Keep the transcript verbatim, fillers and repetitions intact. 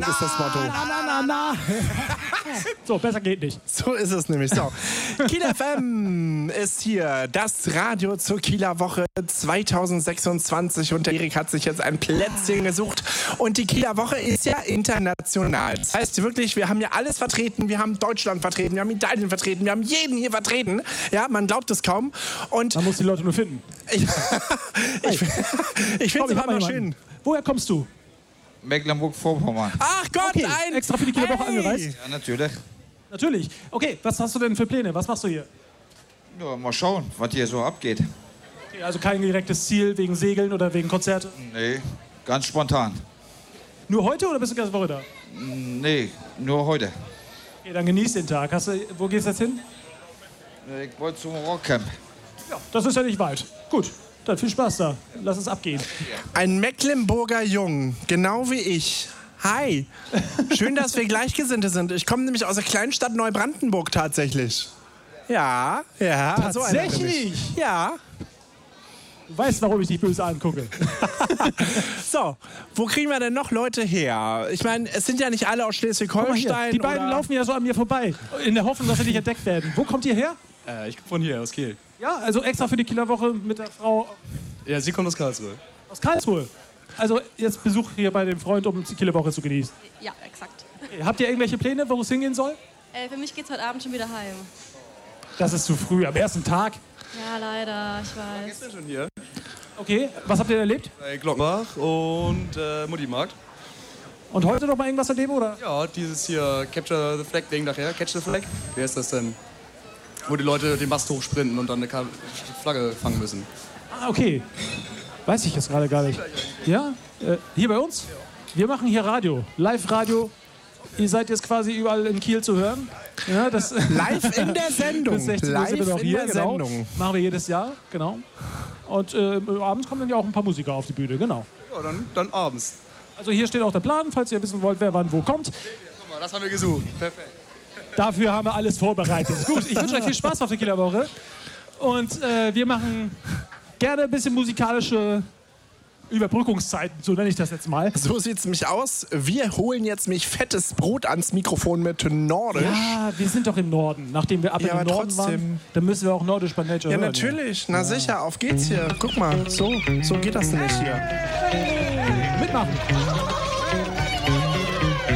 na, ist das Motto. Na, na, na, na. So, besser geht nicht. So ist es nämlich. So. Kiel F M ist hier, das Radio zur Kieler Woche zweitausendsechsundzwanzig. Und der Erik hat sich jetzt ein Plätzchen gesucht. Und die Kieler Woche ist ja international. Das heißt wirklich, wir haben ja alles vertreten. Wir haben Deutschland vertreten, wir haben Italien vertreten, wir haben jeden hier vertreten. Ja, man glaubt es kaum. Und man muss die Leute nur finden. ich ich, ich finde es immer schön. Woher kommst du? Mecklenburg-Vorpommern. Ach Gott, okay. ein... Extra für die Kieler Woche angereist? Ja, natürlich. Natürlich. Okay, was hast du denn für Pläne? Was machst du hier? Ja, mal schauen, was hier so abgeht. Okay, also kein direktes Ziel wegen Segeln oder wegen Konzerte? Nee, ganz spontan. Nur heute oder bist du die ganze Woche da? Nee, nur heute. Okay, dann genieß den Tag. Hast du, wo gehst du jetzt hin? Ich wollte zum Rockcamp. Ja, das ist ja nicht weit. Gut, dann viel Spaß da. Lass uns abgehen. Ein Mecklenburger Jung, genau wie ich. Hi. Schön, dass wir Gleichgesinnte sind. Ich komme nämlich aus der kleinen Stadt Neubrandenburg tatsächlich. Ja, ja. Tatsächlich? So ja. Du weißt, warum ich dich böse angucke. So, wo kriegen wir denn noch Leute her? Ich meine, es sind ja nicht alle aus Schleswig-Holstein. Die beiden oder? laufen ja so an mir vorbei, in der Hoffnung, dass sie nicht entdeckt werden. Wo kommt ihr her? Äh, ich komme von hier, aus Kiel. Ja, also extra für die Kieler Woche mit der Frau Ja, sie kommt aus Karlsruhe. aus Karlsruhe. Also jetzt Besuch hier bei dem Freund, um die Kieler Woche zu genießen. Ja, exakt. Okay, habt ihr irgendwelche Pläne, wo es hingehen soll? Äh, für mich geht's heute Abend schon wieder heim. Das ist zu früh, am ersten Tag. Ja, leider, ich weiß. Gestern schon hier. Okay, was habt ihr erlebt? Bei Glockenbach und äh, Muttimarkt. Und heute noch mal irgendwas erleben, oder? Ja, dieses hier Capture the Flag Ding nachher. Catch the Flag. Wie heißt das denn? Wo die Leute den Mast hochsprinten und dann eine Ka- Flagge fangen müssen. Ah, okay. Weiß ich jetzt gerade gar nicht. Ja? Äh, hier bei uns? Wir machen hier Radio. Live-Radio. Ihr seid jetzt quasi überall in Kiel zu hören. Ja, das Live in der Sendung. Bis sechzehn Uhr Live sind wir noch in hier, der genau. Sendung. Machen wir jedes Jahr, genau. Und äh, abends kommen dann ja auch ein paar Musiker auf die Bühne, genau. Ja, dann, dann abends. Also hier steht auch der Plan, falls ihr wissen wollt, wer wann wo kommt. Guck mal, das haben wir gesucht. Perfekt. Dafür haben wir alles vorbereitet. Gut, ich wünsche euch viel Spaß auf der Kieler Woche. Und äh, wir machen gerne ein bisschen musikalische Überbrückungszeiten, so nenne ich das jetzt mal. So sieht's nämlich aus. Wir holen jetzt mich fettes Brot ans Mikrofon mit Nordisch. Ja, wir sind doch im Norden. Nachdem wir ab Ja, in den aber Norden trotzdem. waren, dann müssen wir auch Nordisch bei Nature Ja, hören. natürlich. Na sicher, auf geht's hier. Guck mal, so, so geht das nämlich hier. Mitmachen.